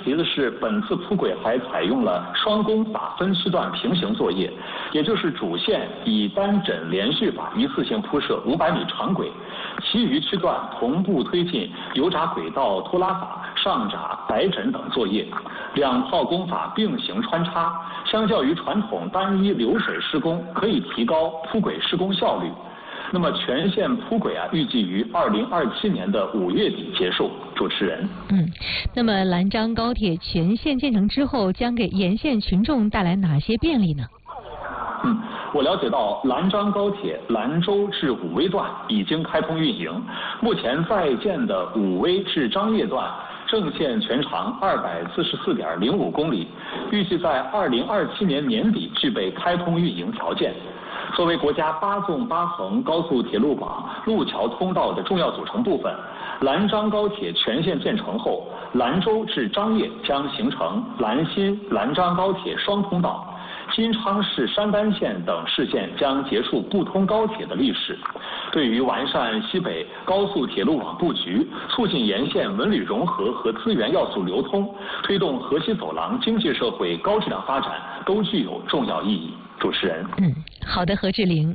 奇的是，本次铺轨还采用了双工法分区段平行作业，也就是主线以单枕连续法一次性铺设500米长轨，其余区段同步推进油闸轨道拖拉法、上闸、白枕等作业，两套工法并行穿插，相较于传统单一流水施工，可以提高铺轨施工效率。那么全线铺轨预计于2027年的5月底结束。主持人。 那么兰漳高铁全线建成之后，将给沿线群众带来哪些便利呢？ 我了解到兰漳高铁兰州至武威段已经开通运营，目前在建的武威至张掖段正线全长244.05公里，预计在2027年年底具备开通运营条件。作为国家8纵8横高速铁路网路桥通道的重要组成部分，兰漳高铁全线建成后，兰州至张掖将形成兰新兰漳高铁双通道，金昌市山丹县等市县将结束不通高铁的历史。对于完善西北高速铁路网布局，促进沿线文旅融合和资源要素流通，推动河西走廊经济社会高质量发展，都具有重要意义。主持人。 好的，何志玲。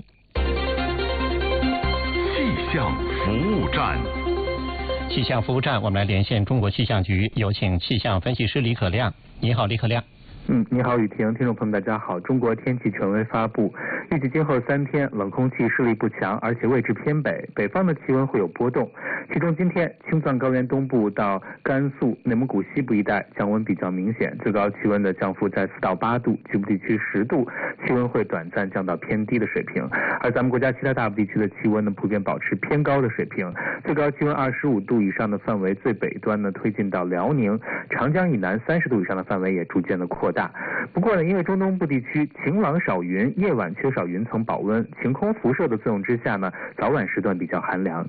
气象服务站。 气象服务站，我们来连线中国气象局，有请气象分析师李可亮。你好，李可亮。 你好，雨婷，听众朋友们，大家好。中国天气权威发布，预计今后3天冷空气势力不强，而且位置偏北，北方的气温会有波动。其中今天青藏高原东部到甘肃、内蒙古西部一带降温比较明显，最高气温的降幅在4到8度，局部地区10度，气温会短暂降到偏低的水平。而咱们国家其他大部地区的气温呢，普遍保持偏高的水平，最高气温25度以上的范围最北端呢推进到辽宁，长江以南30度以上的范围也逐渐的扩大。不过呢，因为中东部地区晴朗少云，夜晚缺少云层保温，晴空辐射的作用之下呢，早晚时段比较寒凉。